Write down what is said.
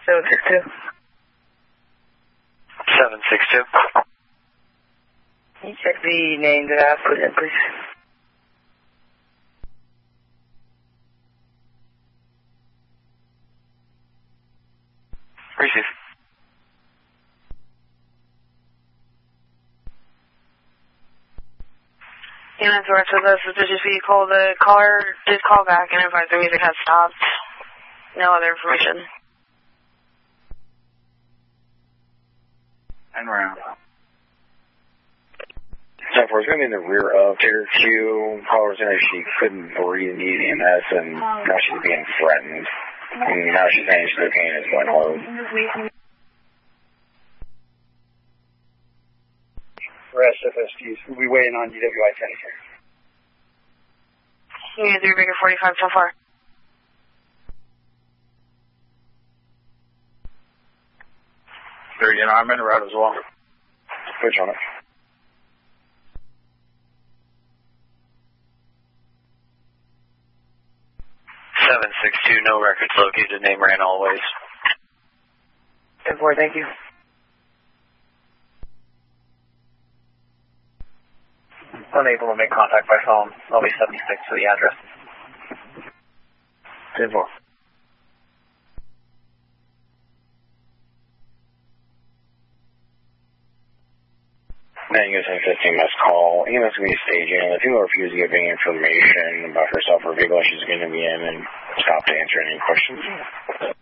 762. 762. Can you check the name that I put in, please? Receive. Units works with a suspicious vehicle. The caller did call back and advised the music has stopped. No other information. And round. 10-4 is going to be in the rear of Tiger Q. Caller's in if she couldn't breathe and need EMS, and now she's being threatened. And now she's saying she's okay and is going home. Rest FSTs. We'll be waiting on DWI 10 here. Unit 3 Baker 45 so far. There, you know, I'm in the route as well. Switch on it. No records located. Name ran always. 10-4, thank you. Unable to make contact by phone. I'll be 76 to the address. 10-4. Now you guys have 15 must call. EMS will be staging. The female refused to give any information about herself or vehicle she's going to be in and stop to answer any questions.